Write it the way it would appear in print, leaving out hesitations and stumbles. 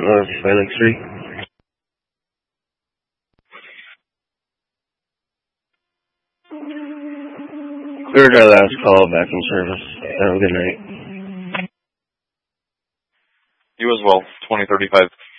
Phoenix 3. Heard our last call back in service. Have a good night. You as well, 2035.